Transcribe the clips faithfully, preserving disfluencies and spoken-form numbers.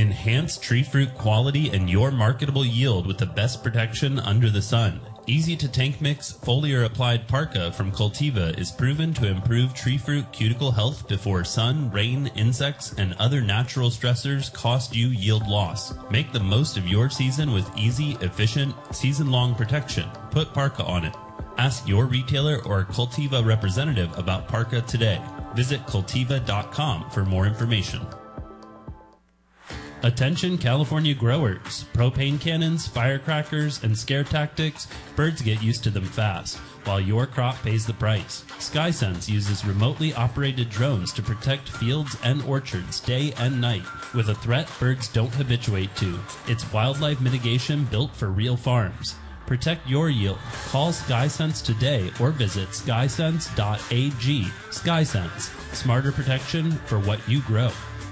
Enhance tree fruit quality and your marketable yield with the best protection under the sun. Easy to tank mix foliar applied Parka from Cultiva is proven to improve tree fruit cuticle health before sun, rain, insects, and other natural stressors cost you yield loss. Make the most of your season with easy, efficient, season-long protection. Put Parka on it. Ask your retailer or Cultiva representative about Parka today. Visit cultiva dot com for more information. Attention California growers. Propane cannons, firecrackers, and scare tactics, birds get used to them fast, while your crop pays the price. SkySense uses remotely operated drones to protect fields and orchards day and night with a threat birds don't habituate to. It's wildlife mitigation built for real farms. Protect your yield. Call SkySense today or visit skysense dot a g. SkySense. Smarter protection for what you grow.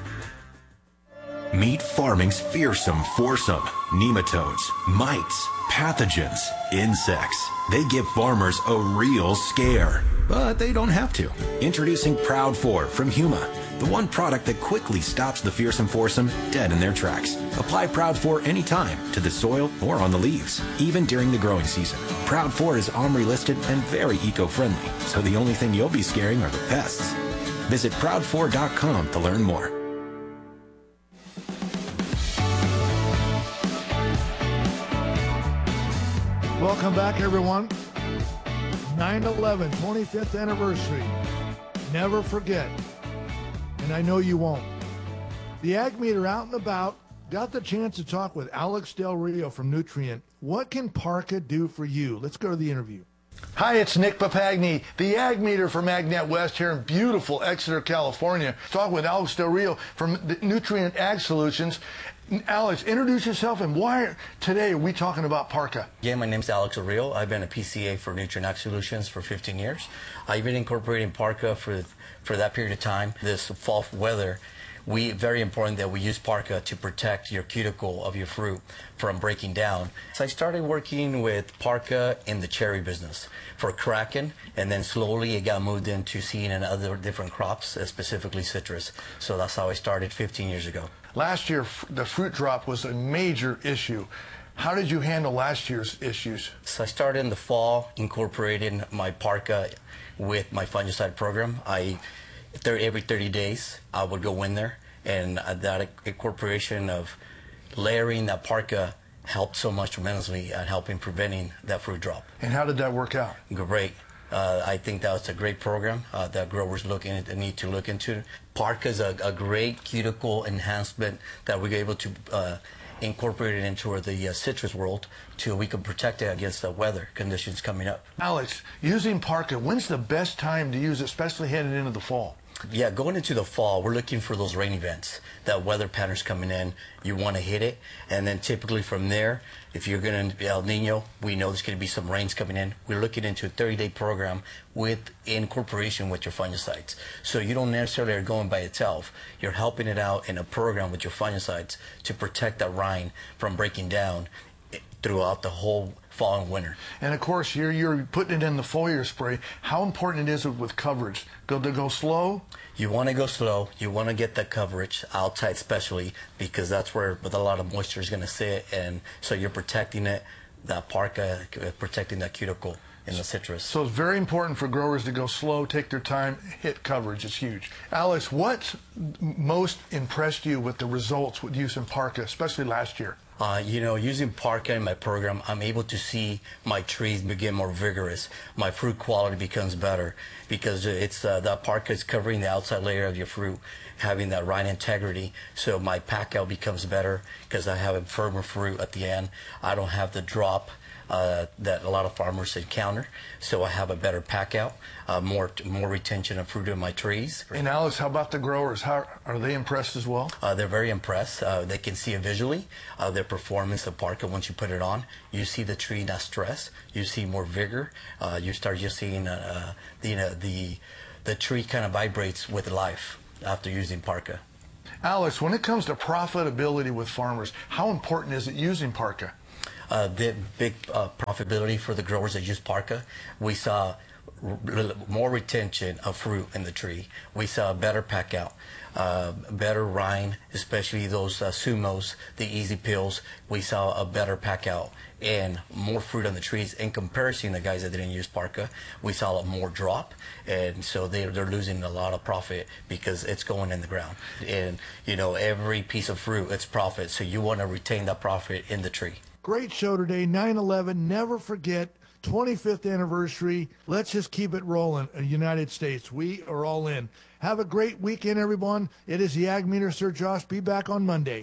Meet farming's fearsome foursome. Nematodes, mites, pathogens, insects. They give farmers a real scare, but they don't have to. Introducing Proud four from Huma, the one product that quickly stops the fearsome foursome dead in their tracks. Apply Proud four anytime to the soil or on the leaves, even during the growing season. Proud four is OMRI listed and very eco-friendly, so the only thing you'll be scaring are the pests. Visit proud four dot com to learn more. Welcome back, everyone. nine eleven, twenty-fifth anniversary. Never forget. And I know you won't. The Ag Meter out and about. Got the chance to talk with Alex Del Rio from Nutrient. What can Parka do for you? Let's go to the interview. Hi, it's Nick Papagni, the Ag Meter from AgNet West here in beautiful Exeter, California. Talk with Alex Del Rio from Nutrient Ag Solutions. Alex, introduce yourself, and why today are we talking about Parka? Yeah, my name's Alex Del Rio. I've been a P C A for Nutrient Ag Solutions for fifteen years. I've been incorporating Parka for for that period of time. This fall weather, we very important that we use Parka to protect your cuticle of your fruit from breaking down. So I started working with Parka in the cherry business for Kraken, and then slowly it got moved into seeing in other different crops, uh, specifically citrus. So that's how I started fifteen years ago. Last year, the fruit drop was a major issue. How did you handle last year's issues? So I started in the fall, incorporating my Parka with my fungicide program. I, every thirty days, I would go in there, and that incorporation of layering that Parka helped so much tremendously at helping preventing that fruit drop. And how did that work out? Great. Uh, I think that's a great program uh, that growers looking at, need to look into. Parka is a, a great cuticle enhancement that we're able to uh, incorporate it into the uh, citrus world till we can protect it against the weather conditions coming up. Alex, using Parka, when's the best time to use it, especially headed into the fall? Yeah, going into the fall, we're looking for those rain events, that weather patterns coming in. You want to hit it, and then typically from there, if you're going to El Nino, we know there's going to be some rains coming in. We're looking into a thirty-day program with incorporation with your fungicides. So you don't necessarily are going by itself. You're helping it out in a program with your fungicides to protect that rind from breaking down throughout the whole fall and winter. And of course, you're, you're putting it in the foliar spray. How important it is with coverage? Go to go slow? You want to go slow. You want to get that coverage outside, especially because that's where with a lot of moisture is going to sit, and so you're protecting it, that Parka, uh, protecting that cuticle in the citrus. So it's very important for growers to go slow, take their time, hit coverage. It's huge. Alex, what most impressed you with the results with using Parka, especially last year? Uh, you know, using Parka in my program, I'm able to see my trees begin more vigorous. My fruit quality becomes better because it's uh, that Parka is covering the outside layer of your fruit, having that rind integrity. So my pack out becomes better because I have a firmer fruit at the end. I don't have the drop Uh, that a lot of farmers encounter, so I have a better pack out, uh, more more retention of fruit in my trees. And Alex, how about the growers? How are they impressed as well? Uh, they're very impressed. Uh, they can see it visually. Uh, their performance of Parka, once you put it on, you see the tree not stressed. You see more vigor. Uh, you start just seeing uh, the you know, the the tree kind of vibrates with life after using Parka. Alex, when it comes to profitability with farmers, how important is it using Parka? Uh, the big uh, profitability for the growers that use Parka. We saw r- more retention of fruit in the tree. We saw a better pack out, uh, better rind, especially those uh, sumos, the easy pills. We saw a better pack out and more fruit on the trees. In comparison, the guys that didn't use Parka, we saw a more drop, and so they, they're losing a lot of profit because it's going in the ground. And, you know, every piece of fruit, it's profit, so you want to retain that profit in the tree. Great show today, nine eleven. Never forget, twenty-fifth anniversary. Let's just keep it rolling, uh, United States. We are all in. Have a great weekend, everyone. It is the Ag Meter, Sir Josh. Be back on Monday.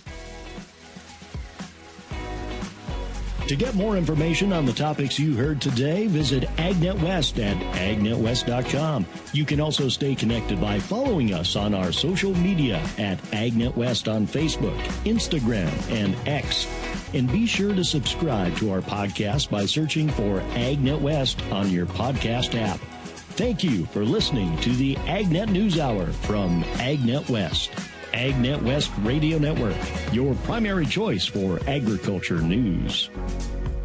To get more information on the topics you heard today, visit AgNet West at ag net west dot com. You can also stay connected by following us on our social media at AgNet West on Facebook, Instagram, and X. And be sure to subscribe to our podcast by searching for AgNet West on your podcast app. Thank you for listening to the AgNet News Hour from AgNet West. AgNet West Radio Network, your primary choice for agriculture news.